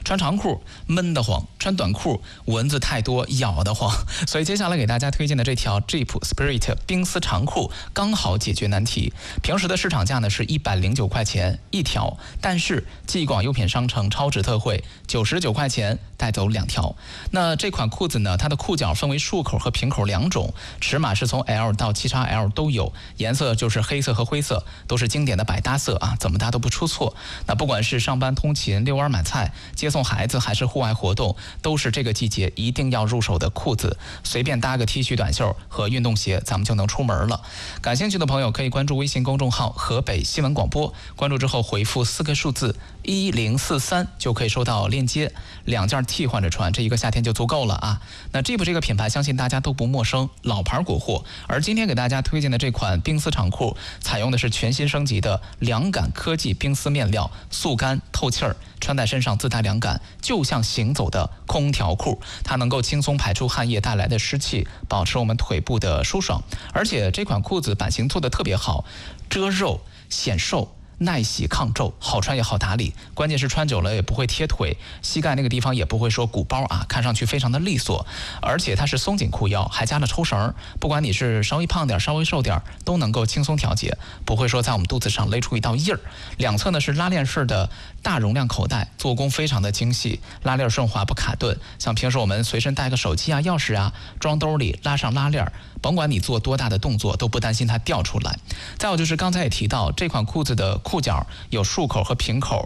穿长裤闷得慌，穿短裤蚊子太多咬得慌。所以接下来给大家推荐的这条 Jeep Spirit 冰丝长裤刚好解决难题。平时的市场价呢是109块钱一条，但是继广优品商城超值特惠99块钱带走2条。那这款裤子呢，它的裤脚分为束口和平口2种，尺码是从 L 到7XL 都有，颜色就是黑色和灰色，都是经典的百搭色啊，怎么搭都不出错。那不管是上班通勤、遛弯买菜、接送孩子，还是户外活动，都是这个季节一定要入手的裤子。随便搭个 T 恤、短袖和运动鞋，咱们就能出门了。感兴趣的朋友可以关注微信公众号河北新闻广播，关注之后回复4个数字1043，就可以收到链接，2件替换着穿，这一个夏天就足够了啊。那 Jeep 这个品牌相信大家都不陌生，老牌国货。而今天给大家推荐的这款冰丝长裤，采用的是全新升级的凉感科技冰丝面料，速干透气儿，穿在身上自带凉感，就像行走的空调裤。它能够轻松排出汗液带来的湿气，保持我们腿部的舒爽。而且这款裤子版型做得特别好，遮肉显瘦，耐洗抗皱，好穿也好打理，关键是穿久了也不会贴腿，膝盖那个地方也不会说鼓包啊，看上去非常的利索。而且它是松紧裤腰，还加了抽绳，不管你是稍微胖点稍微瘦点都能够轻松调节，不会说在我们肚子上勒出一道印儿。两侧呢是拉链式的大容量口袋，做工非常的精细，拉链顺滑不卡顿，像平时我们随身带个手机啊、钥匙啊，装兜里拉上拉链，甭管你做多大的动作都不担心它掉出来。再有就是刚才也提到，这款裤子的裤脚有束口和平口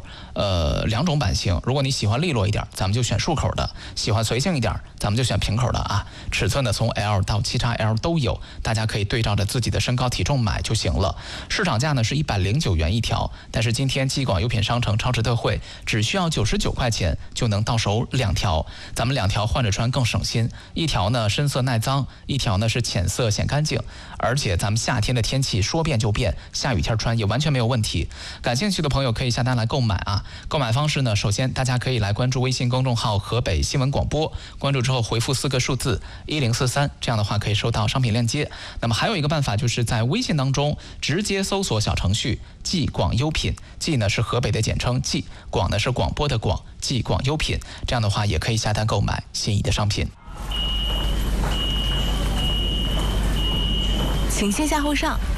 2种版型，如果你喜欢利落一点，咱们就选束口的；喜欢随性一点，咱们就选平口的啊。尺寸呢从 L 到7XL 都有，大家可以对照着自己的身高体重买就行了。市场价呢是109元一条，但是今天继广优品商城超值特惠，只需要99块钱就能到手2条，咱们2条换着穿更省心。一条呢深色耐脏，一条呢是浅色显干净。而且咱们夏天的天气说变就变，下雨天穿也完全没有问题。感兴趣的朋友可以下单来购买啊。购买方式呢，首先大家可以来关注微信公众号河北新闻广播，关注之后回复4个数字1043，这样的话可以收到商品链接。那么还有一个办法，就是在微信当中直接搜索小程序继广优品，继呢是河北的简称继，广呢是广播的广，继广优品，这样的话也可以下单购买心仪的商品。 请先下后上。